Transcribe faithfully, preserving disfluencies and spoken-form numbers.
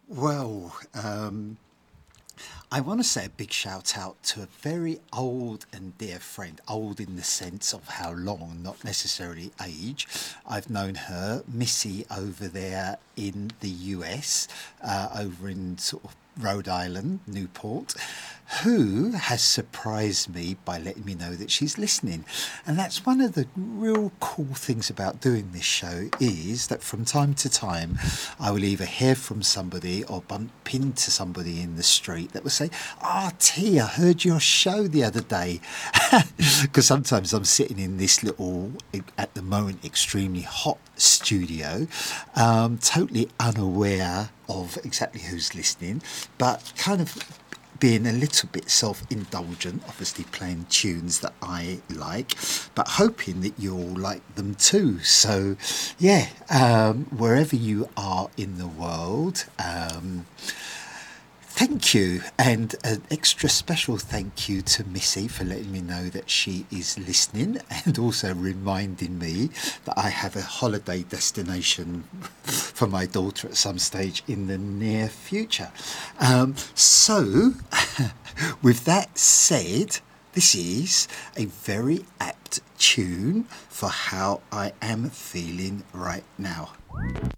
Well, um, I want to say a big shout out to a very old and dear friend, old in the sense of how long, not necessarily age. I've known her, Missy, over there in the U S, uh, over in sort of Rhode Island, Newport, who has surprised me by letting me know that she's listening. And that's one of the real cool things about doing this show is that from time to time I will either hear from somebody or bump into somebody in the street that will say, "Ah, T, I heard your show the other day." Because sometimes I'm sitting in this little, at the moment, extremely hot studio, um, totally unaware of exactly who's listening, but kind of being a little bit self-indulgent, obviously playing tunes that I like, but hoping that you'll like them too. So, yeah, um, wherever you are in the world, um, thank you, and an extra special thank you to Missy for letting me know that she is listening and also reminding me that I have a holiday destination for my daughter at some stage in the near future. Um, so, with that said, this is a very apt tune for how I am feeling right now.